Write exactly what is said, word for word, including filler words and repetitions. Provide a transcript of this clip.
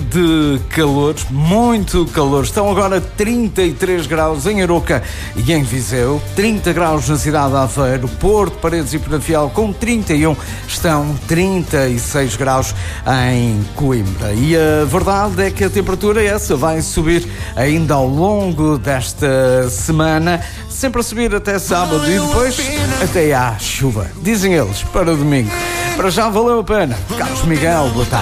de calor, muito calor. Estão agora trinta e três graus em Aroca e em Viseu, trinta graus na cidade de Aveiro, Porto, Paredes e Penafiel com trinta e um, estão trinta e seis graus em Coimbra. E a verdade é que a temperatura essa vai subir ainda ao longo desta semana, sempre a subir até sábado e depois até à chuva. Dizem eles para domingo. Para já valeu a pena. Carlos Miguel, boa tarde.